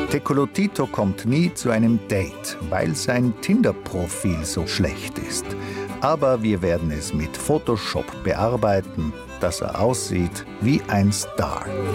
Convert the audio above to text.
Tekolotito kommt nie zu einem Date, weil sein Tinder-Profil so schlecht ist. Aber wir werden es mit Photoshop bearbeiten, dass er aussieht wie ein Star.